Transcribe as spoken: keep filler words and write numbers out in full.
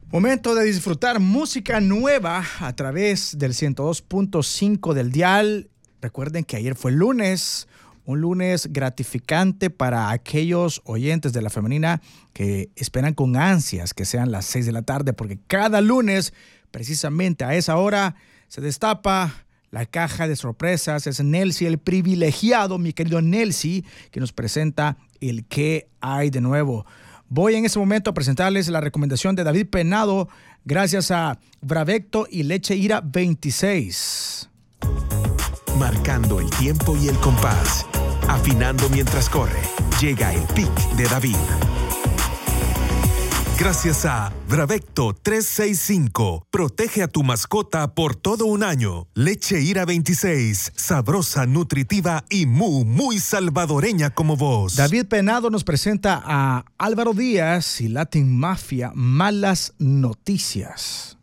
Momento de disfrutar música nueva a través del ciento dos punto cinco del dial. Recuerden que ayer fue lunes, un lunes gratificante para aquellos oyentes de La Femenina que esperan con ansias que sean las seis de la tarde, porque cada lunes, precisamente a esa hora, se destapa la caja de sorpresas. Es Nelsi, el privilegiado, mi querido Nelsi, que nos presenta el qué hay de nuevo. Voy en ese momento a presentarles la recomendación de David Penado gracias a Bravecto y Leche Ira veintiséis. Marcando el tiempo y el compás, afinando mientras corre, llega el pic de David. Gracias a Bravecto trescientos sesenta y cinco. Protege a tu mascota por todo un año. Leche Ira veintiséis. Sabrosa, nutritiva y muy, muy salvadoreña como vos. David Penado nos presenta a Álvaro Díaz y Latin Mafia, Malas Noticias.